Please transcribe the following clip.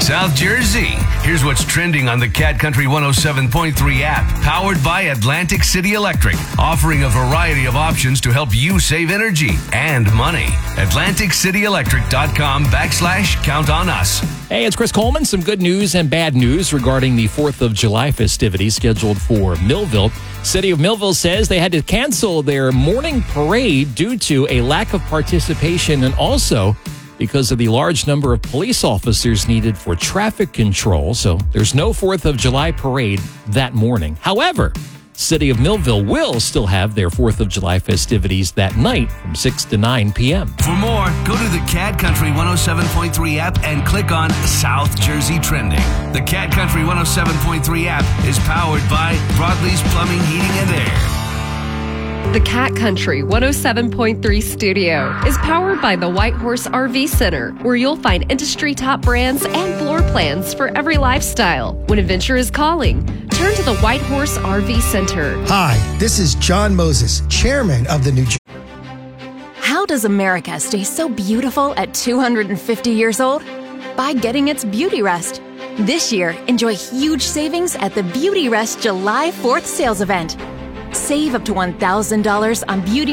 South Jersey. Here's what's trending on the Cat Country 107.3 app, powered by Atlantic City Electric, offering a variety of options to help you save energy and money. AtlanticCityElectric.com/count on us. Hey, it's Chris Coleman. Some good news and bad news regarding the 4th of July festivities scheduled for Millville. City of Millville says they had to cancel their morning parade due to a lack of participation and also because of the large number of police officers needed for traffic control. So there's no 4th of July parade that morning. However, City of Millville will still have their 4th of July festivities that night from 6 to 9 p.m. For more, go to the Cat Country 107.3 app and click on South Jersey Trending. The Cat Country 107.3 app is powered by Broadlee's Plumbing, Heating, and Air. The Cat Country 107.3 studio is powered by the White Horse RV Center, where you'll find industry top brands and floor plans for every lifestyle. When adventure is calling, turn to the White Horse RV Center. Hi, this is John Moses, chairman of the New Jersey. How does America stay so beautiful at 250 years old? By getting its Beauty Rest. This year, enjoy huge savings at the Beauty Rest July 4th sales event. Save up to $1,000 on beauty